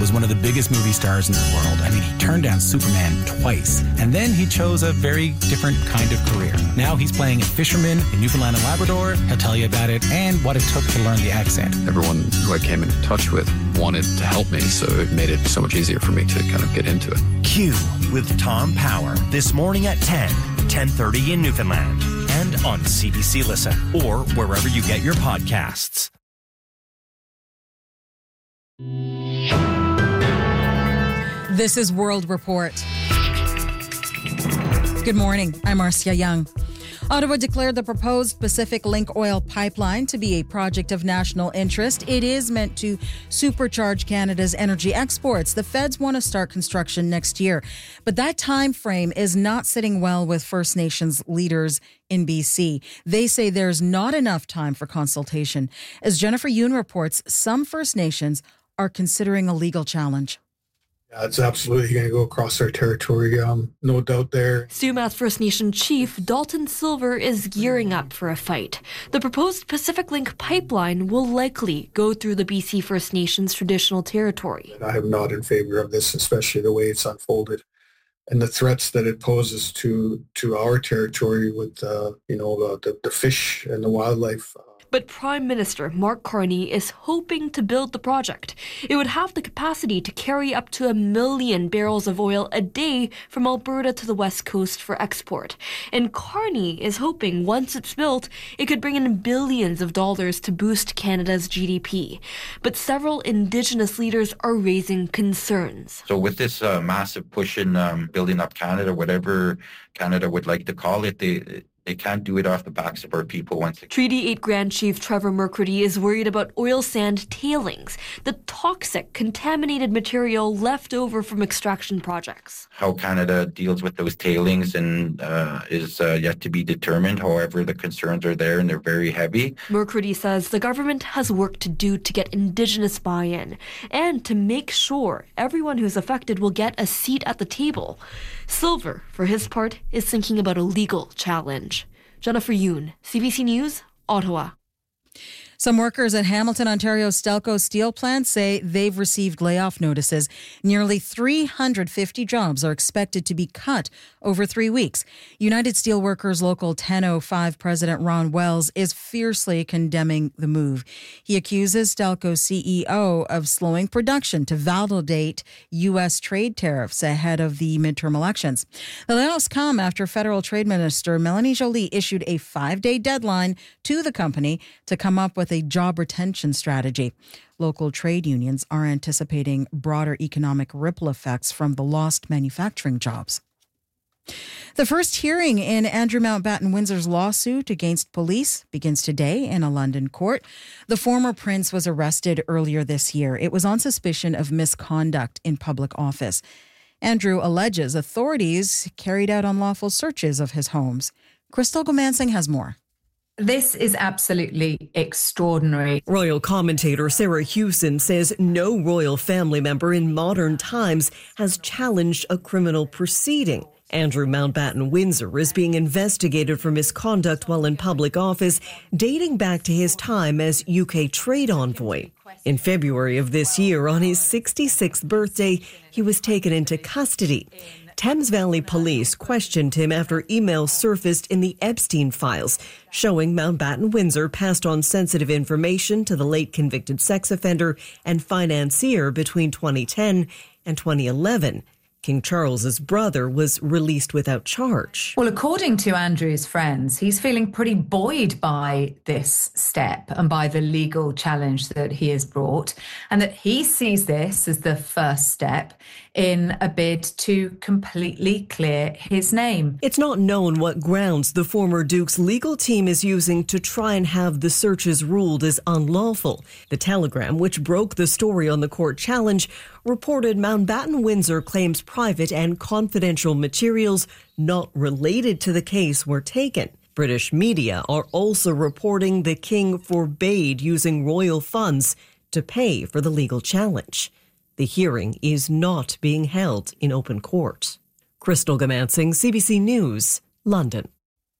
was one of the biggest movie stars in the world. I mean, he turned down Superman twice. And then he chose a very different kind of career. Now he's playing a fisherman in Newfoundland and Labrador. He'll tell you about it and what it took to learn the accent. Everyone who I came into touch with wanted to help me, so it made it so much easier for me to kind of get into it. Q with Tom Power this morning at 10:30 in Newfoundland and on CBC Listen or wherever you get your podcasts. This is World Report. Good morning. I'm Marcia Young. Ottawa declared the proposed Pacific Link oil pipeline to be a project of national interest. It is meant to supercharge Canada's energy exports. The feds want to start construction next year, but that time frame is not sitting well with First Nations leaders in BC. They say there's not enough time for consultation. As Jennifer Yoon reports, some First Nations are considering a legal challenge. Yeah, it's absolutely going to go across our territory. No doubt there. Sumas First Nation Chief Dalton Silver is gearing up for a fight. The proposed Pacific Link pipeline will likely go through the BC First Nations traditional territory. I am not in favor of this, especially the way it's unfolded and the threats that it poses to our territory with the fish and the wildlife. But Prime Minister Mark Carney is hoping to build the project. It would have the capacity to carry up to 1 million barrels of oil a day from Alberta to the West Coast for export. And Carney is hoping once it's built, it could bring in billions of dollars to boost Canada's GDP. But several Indigenous leaders are raising concerns. So with this massive push in building up Canada, whatever Canada would like to call it, they can't do it off the backs of our people once again. Treaty 8 Grand Chief Trevor Mercredi is worried about oil sand tailings, the toxic, contaminated material left over from extraction projects. How Canada deals with those tailings and is yet to be determined. However, the concerns are there and they're very heavy. Mercredi says the government has work to do to get Indigenous buy-in and to make sure everyone who's affected will get a seat at the table. Silver, for his part, is thinking about a legal challenge. Jennifer Yoon, CBC News, Ottawa. Some workers at Hamilton, Ontario's Stelco steel plant say they've received layoff notices. Nearly 350 jobs are expected to be cut over 3 weeks. United Steelworkers Local 1005 President Ron Wells is fiercely condemning the move. He accuses Stelco's CEO of slowing production to validate U.S. trade tariffs ahead of the midterm elections. The layoffs come after Federal Trade Minister Melanie Joly issued a 5-day deadline to the company to come up with a job retention strategy. Local trade unions are anticipating broader economic ripple effects from the lost manufacturing jobs. The first hearing in Andrew Mountbatten Windsor's lawsuit against police begins today in a London court. The former prince was arrested earlier this year. It was on suspicion of misconduct in public office. Andrew alleges authorities carried out unlawful searches of his homes. Crystal Gomansing has more. This is absolutely extraordinary. Royal commentator Sarah Hewson says no royal family member in modern times has challenged a criminal proceeding. Andrew Mountbatten Windsor is being investigated for misconduct while in public office, dating back to his time as UK trade envoy. In February of this year, on his 66th birthday, he was taken into custody. Thames Valley Police questioned him after emails surfaced in the Epstein files, showing Mountbatten Windsor passed on sensitive information to the late convicted sex offender and financier between 2010 and 2011. King Charles's brother was released without charge. Well, according to Andrew's friends, he's feeling pretty buoyed by this step and by the legal challenge that he has brought, and that he sees this as the first step in a bid to completely clear his name. It's not known what grounds the former Duke's legal team is using to try and have the searches ruled as unlawful. The Telegram, which broke the story on the court challenge, reported Mountbatten Windsor claims private and confidential materials not related to the case were taken. British media are also reporting the king forbade using royal funds to pay for the legal challenge. The hearing is not being held in open court. Crystal Gomansing, CBC News, London.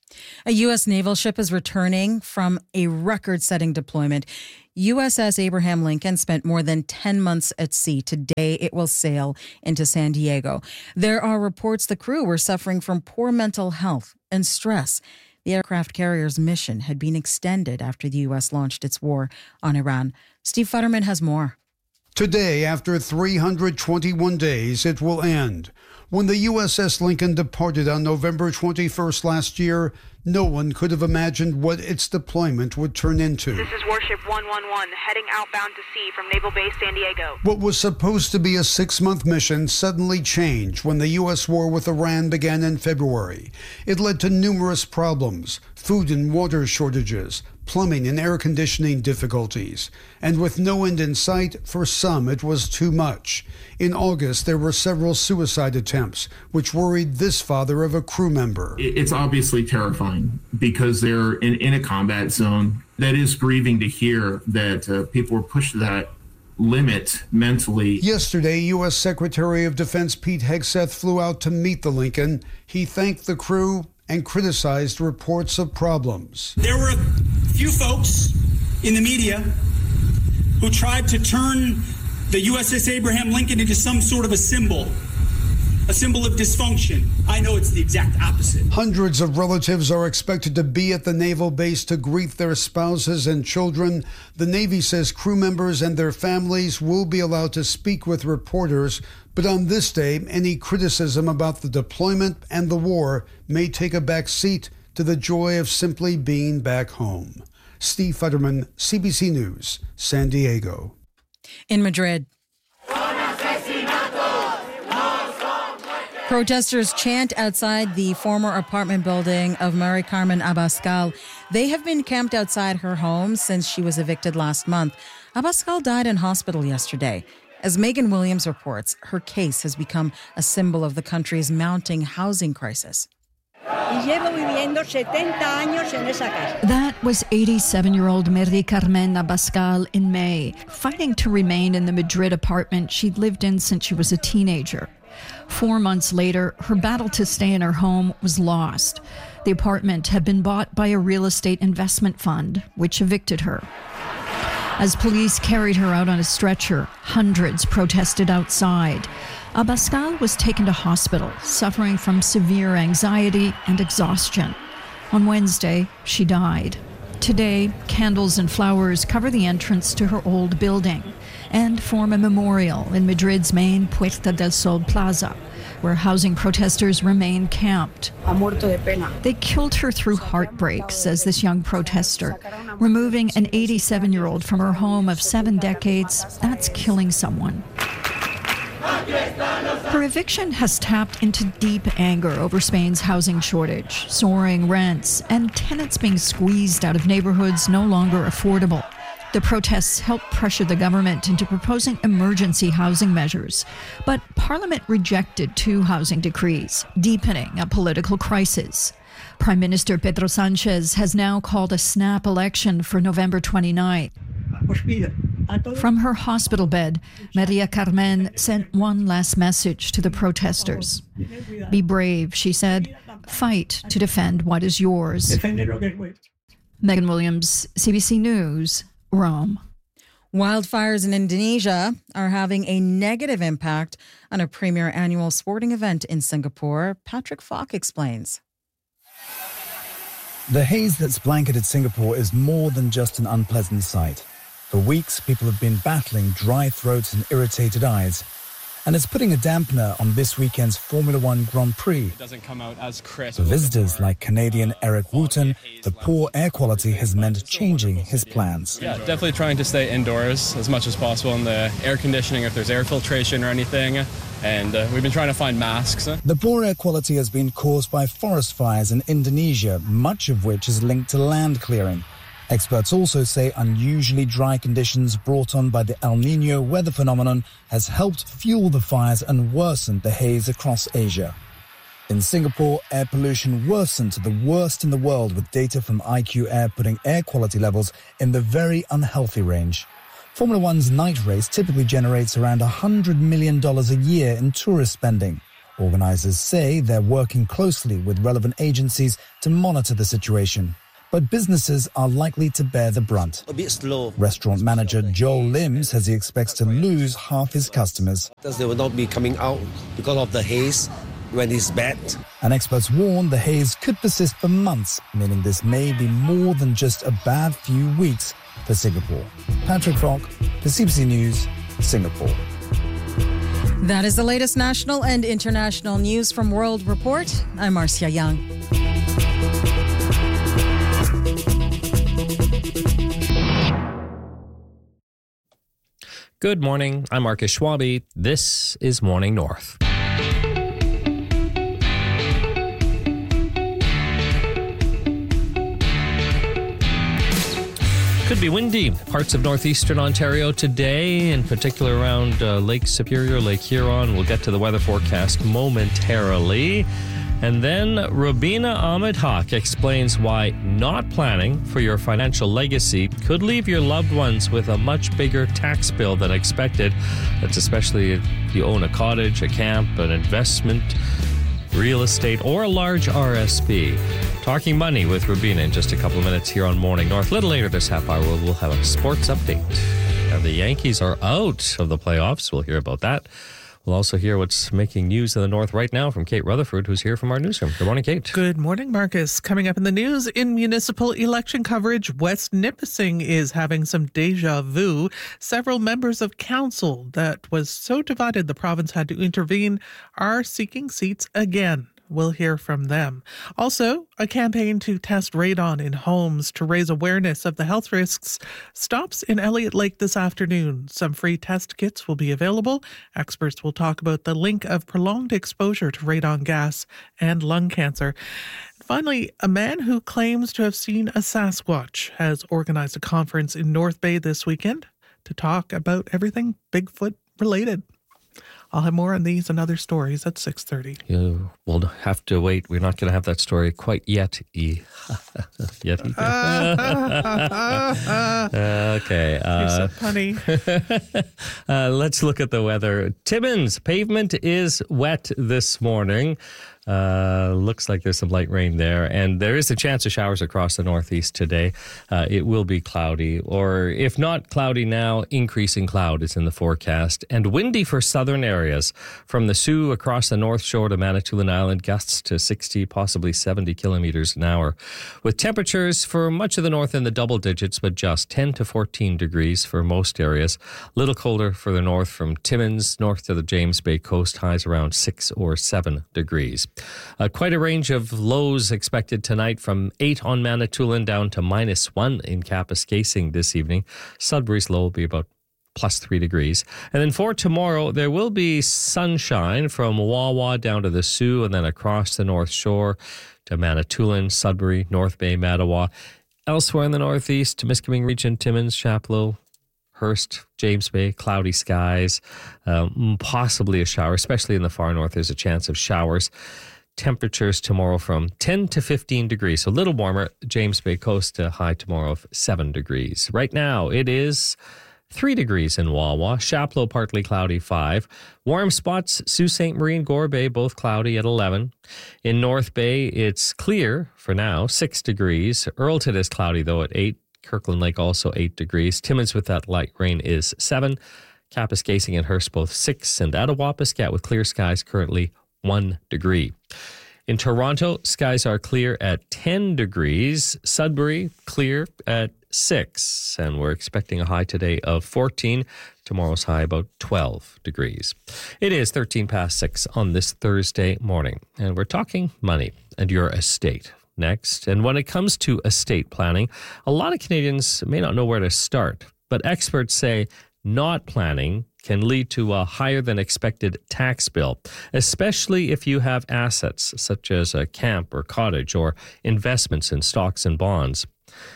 A U.S. naval ship is returning from a record-setting deployment. USS Abraham Lincoln spent more than 10 months at sea. Today, it will sail into San Diego. There are reports the crew were suffering from poor mental health and stress. The aircraft carrier's mission had been extended after the U.S. launched its war on Iran. Steve Futterman has more. Today, after 321 days, it will end. When the USS Lincoln departed on November 21st last year, no one could have imagined what its deployment would turn into. This is Warship 111, heading outbound to sea from Naval Base San Diego. What was supposed to be a 6-month mission suddenly changed when the U.S. war with Iran began in February. It led to numerous problems, food and water shortages, plumbing and air conditioning difficulties. And with no end in sight, for some it was too much. In August, there were several suicide attempts, which worried this father of a crew member. It's obviously terrifying because they're in a combat zone. That is grieving to hear that people were pushed to that limit mentally. Yesterday, U.S. Secretary of Defense Pete Hegseth flew out to meet the Lincoln. He thanked the crew and criticized reports of problems. There were a few folks in the media who tried to turn the USS Abraham Lincoln into some sort of a symbol of dysfunction. I know it's the exact opposite. Hundreds of relatives are expected to be at the naval base to greet their spouses and children. The Navy says crew members and their families will be allowed to speak with reporters, but on this day, any criticism about the deployment and the war may take a back seat to the joy of simply being back home. Steve Futterman, CBC News, San Diego. In Madrid, protesters chant outside the former apartment building of Mari Carmen Abascal. They have been camped outside her home since she was evicted last month. Abascal died in hospital yesterday. As Megan Williams reports, her case has become a symbol of the country's mounting housing crisis. That was 87-year-old Mari Carmen Abascal in May, fighting to remain in the Madrid apartment she'd lived in since she was a teenager. 4 months later, her battle to stay in her home was lost. The apartment had been bought by a real estate investment fund, which evicted her. As police carried her out on a stretcher, hundreds protested outside. Abascal was taken to hospital, suffering from severe anxiety and exhaustion. On Wednesday, she died. Today, candles and flowers cover the entrance to her old building and form a memorial in Madrid's main Puerta del Sol Plaza, where housing protesters remain camped. They killed her through heartbreak, says this young protester. Removing an 87-year-old from her home of 7 decades, that's killing someone. Her eviction has tapped into deep anger over Spain's housing shortage, soaring rents, and tenants being squeezed out of neighborhoods no longer affordable. The protests helped pressure the government into proposing emergency housing measures. But Parliament rejected 2 housing decrees, deepening a political crisis. Prime Minister Pedro Sanchez has now called a snap election for November 29th. From her hospital bed, Maria Carmen sent one last message to the protesters. Be brave, she said. Fight to defend what is yours. Megan Williams, CBC News, Rome. Wildfires in Indonesia are having a negative impact on a premier annual sporting event in Singapore. Patrick Falk explains. The haze that's blanketed Singapore is more than just an unpleasant sight. For weeks, people have been battling dry throats and irritated eyes. And it's putting a dampener on this weekend's Formula One Grand Prix. It doesn't come out as crisp. For visitors like Canadian Eric Wooten, the poor air quality has meant changing his plans. Yeah, definitely trying to stay indoors as much as possible in the air conditioning, if there's air filtration or anything. And we've been trying to find masks. The poor air quality has been caused by forest fires in Indonesia, much of which is linked to land clearing. Experts also say unusually dry conditions brought on by the El Niño weather phenomenon has helped fuel the fires and worsened the haze across Asia. In Singapore, air pollution worsened to the worst in the world, with data from IQ Air putting air quality levels in the very unhealthy range. Formula One's night race typically generates around $100 million a year in tourist spending. Organisers say they're working closely with relevant agencies to monitor the situation. But businesses are likely to bear the brunt. A bit slow. Restaurant manager Joel Lim says he expects to lose half his customers. They will not be coming out because of the haze when it's bad. And experts warn the haze could persist for months, meaning this may be more than just a bad few weeks for Singapore. Patrick Falk, for CBC News, Singapore. That is the latest national and international news from World Report. I'm Marcia Young. Good morning. I'm Marcus Schwabe. This is Morning North. Could be windy. Parts of northeastern Ontario today, in particular around Lake Superior, Lake Huron. We'll get to the weather forecast momentarily. And then Rubina Ahmed Haq explains why not planning for your financial legacy could leave your loved ones with a much bigger tax bill than expected. That's especially if you own a cottage, a camp, an investment, real estate, or a large RSP. Talking money with Rubina in just a couple of minutes here on Morning North. A little later this half hour, we'll have a sports update. The Yankees are out of the playoffs. We'll hear about that. We'll also hear what's making news in the North right now from Kate Rutherford, who's here from our newsroom. Good morning, Kate. Good morning, Marcus. Coming up in the news, in municipal election coverage, West Nipissing is having some deja vu. Several members of council that was so divided the province had to intervene are seeking seats again. We'll hear from them. Also, a campaign to test radon in homes to raise awareness of the health risks stops in Elliott Lake this afternoon. Some free test kits will be available. Experts will talk about the link of prolonged exposure to radon gas and lung cancer. Finally, a man who claims to have seen a Sasquatch has organized a conference in North Bay this weekend to talk about everything Bigfoot related. I'll have more on these and other stories at 6:30. You will have to wait. We're not going to have that story quite yet. Okay. You're so funny. Let's look at the weather. Timmins, pavement is wet this morning. Looks like there's some light rain there, and there is a chance of showers across the northeast today. It will be cloudy, or if not cloudy now, increasing cloud is in the forecast, and windy for southern areas from the Soo across the north shore to Manitoulin Island, gusts to 60, possibly 70 kilometers an hour, with temperatures for much of the north in the double digits, but just 10 to 14 degrees for most areas. Little colder for the north from Timmins north to the James Bay coast, highs around 6 or 7 degrees. Quite a range of lows expected tonight, from 8 on Manitoulin down to -1 in Kapuskasing this evening. Sudbury's low will be about +3 degrees. And then for tomorrow, there will be sunshine from Wawa down to the Soo and then across the North Shore to Manitoulin, Sudbury, North Bay, Mattawa. Elsewhere in the northeast, Temiskaming region, Timmins, Chapleau, Hearst, James Bay, cloudy skies, possibly a shower, especially in the far north. There's a chance of showers. Temperatures tomorrow from 10 to 15 degrees, so a little warmer. James Bay coast, a high tomorrow of 7 degrees. Right now, it is 3 degrees in Wawa. Chapleau, partly cloudy, 5. Warm spots, Sault Ste. Marie and Gore Bay, both cloudy at 11. In North Bay, it's clear for now, 6 degrees. Earlton is cloudy, though, at 8. Kirkland Lake also 8 degrees. Timmins with that light rain is 7. Kapuskasing and Hearst both 6. And Attawapiskat with clear skies currently 1 degree. In Toronto, skies are clear at 10 degrees. Sudbury, clear at 6. And we're expecting a high today of 14. Tomorrow's high about 12 degrees. It is 13 past 6 on this Thursday morning. And we're talking money and your estate next. And when it comes to estate planning, a lot of Canadians may not know where to start, but experts say not planning can lead to a higher than expected tax bill, especially if you have assets such as a camp or cottage or investments in stocks and bonds.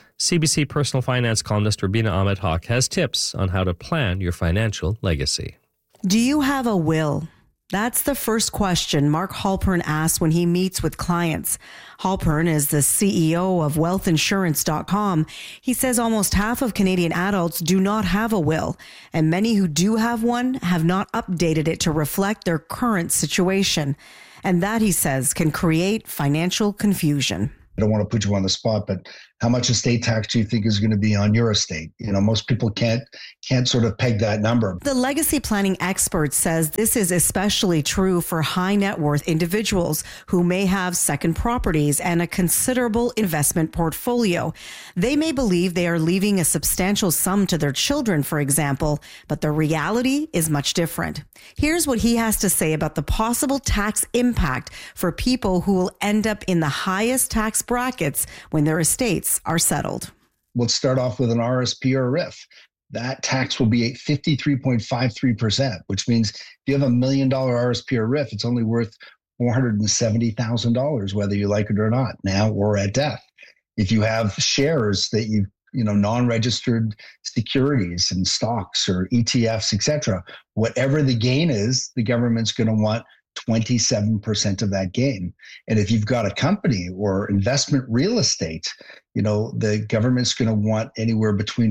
CBC personal finance columnist Rubina Ahmed Haq has tips on how to plan your financial legacy. Do you have a will? That's the first question Mark Halpern asks when he meets with clients. Halpern is the CEO of wealthinsurance.com. He says almost half of Canadian adults do not have a will, and many who do have one have not updated it to reflect their current situation. And that, he says, can create financial confusion. I don't want to put you on the spot, but how much estate tax do you think is going to be on your estate? Most people can't sort of peg that number. The legacy planning expert says this is especially true for high net worth individuals who may have second properties and a considerable investment portfolio. They may believe they are leaving a substantial sum to their children, for example, but the reality is much different. Here's what he has to say about the possible tax impact for people who will end up in the highest tax brackets when their estates are settled. Let's start off with an RSP or a RIF. That tax will be at 53.53%, which means if you have $1 million RSP or RIF, it's only worth $470,000, whether you like it or not, now or at death. If you have shares that non-registered securities and stocks or ETFs, etc., whatever the gain is, the government's going to want 27% of that gain. And if you've got a company or investment real estate, the government's going to want anywhere between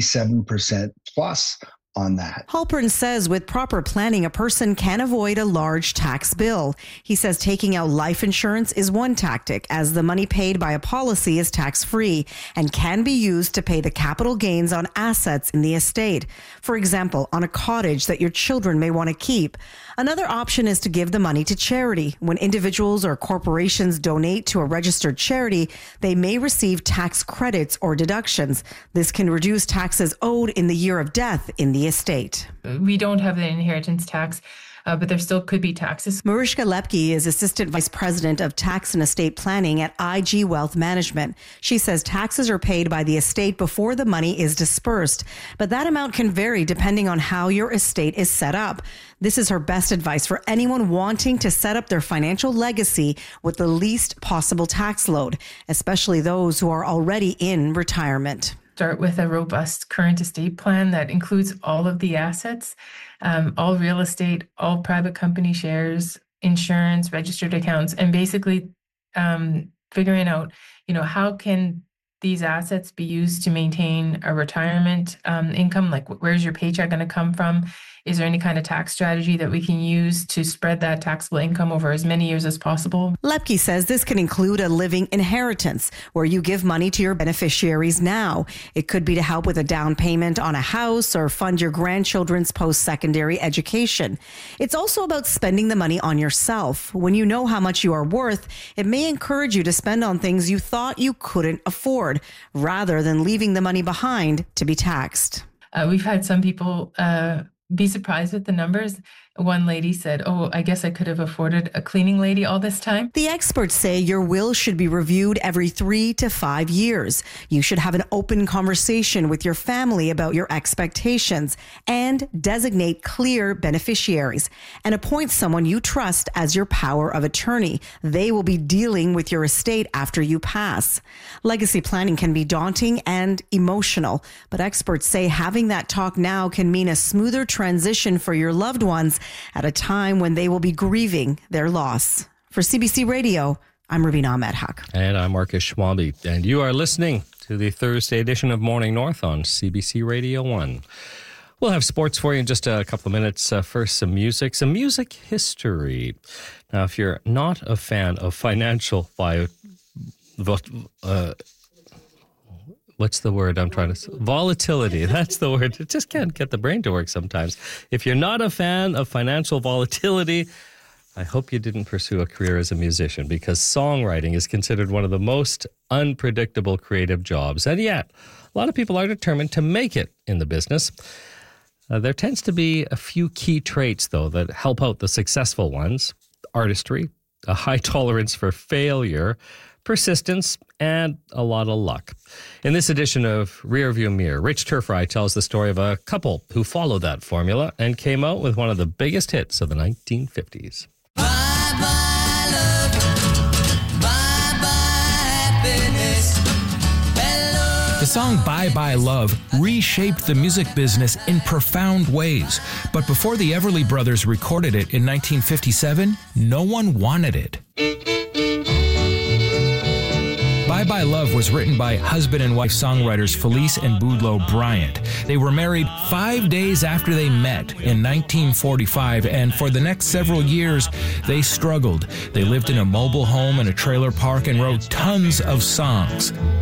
47% plus on that. Halpern says with proper planning, a person can avoid a large tax bill. He says taking out life insurance is one tactic, as the money paid by a policy is tax-free and can be used to pay the capital gains on assets in the estate. For example, on a cottage that your children may want to keep. Another option is to give the money to charity. When individuals or corporations donate to a registered charity, they may receive tax credits or deductions. This can reduce taxes owed in the year of death in the estate. We don't have an inheritance tax, but there still could be taxes. Mariska Lepke is Assistant Vice President of Tax and Estate Planning at IG Wealth Management. She says taxes are paid by the estate before the money is dispersed, but that amount can vary depending on how your estate is set up. This is her best advice for anyone wanting to set up their financial legacy with the least possible tax load, especially those who are already in retirement. Start with a robust current estate plan that includes all of the assets, all real estate, all private company shares, insurance, registered accounts, and basically figuring out, how can these assets be used to maintain a retirement income? Like, where's your paycheck going to come from? Is there any kind of tax strategy that we can use to spread that taxable income over as many years as possible? Lepke says this can include a living inheritance where you give money to your beneficiaries now. It could be to help with a down payment on a house or fund your grandchildren's post-secondary education. It's also about spending the money on yourself. When you know how much you are worth, it may encourage you to spend on things you thought you couldn't afford, rather than leaving the money behind to be taxed. We've had some people be surprised with the numbers. One lady said, I guess I could have afforded a cleaning lady all this time. The experts say your will should be reviewed every 3 to 5 years. You should have an open conversation with your family about your expectations and designate clear beneficiaries and appoint someone you trust as your power of attorney. They will be dealing with your estate after you pass. Legacy planning can be daunting and emotional, but experts say having that talk now can mean a smoother transition for your loved ones at a time when they will be grieving their loss. For CBC Radio, I'm Rubina Ahmed-Haq. And I'm Marcus Schwabe. And you are listening to the Thursday edition of Morning North on CBC Radio 1. We'll have sports for you in just a couple of minutes. First, some music history. Now, if you're not a fan of financial what's the word I'm trying to say? Volatility. That's the word. I just can't get the brain to work sometimes. If you're not a fan of financial volatility, I hope you didn't pursue a career as a musician, because songwriting is considered one of the most unpredictable creative jobs. And yet, a lot of people are determined to make it in the business. There tends to be a few key traits, though, that help out the successful ones: artistry, a high tolerance for failure, persistence, and a lot of luck. In this edition of Rearview Mirror, Rich Turfry tells the story of a couple who followed that formula and came out with one of the biggest hits of the 1950s. Bye-bye love, bye-bye happiness. Hello. The song Bye Bye Love reshaped the music business in profound ways. But before the Everly Brothers recorded it in 1957, no one wanted it. Bye Bye Love was written by husband and wife songwriters Felice and Boudleaux Bryant. They were married 5 days after they met in 1945, and for the next several years, they struggled. They lived in a mobile home in a trailer park and wrote tons of songs.